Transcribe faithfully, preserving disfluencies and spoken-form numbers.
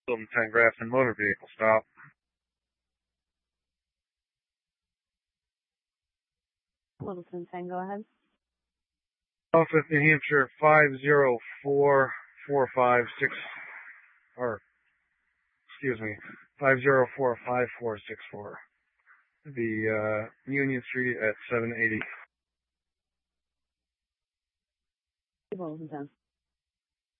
Littleton ten Grafton Motor Vehicle Stop. Littleton ten, go ahead. Office, New Hampshire, five zero four four five six, or, excuse me, five zero four five four six four. The, uh, Union Street at seven eighty. Littleton ten.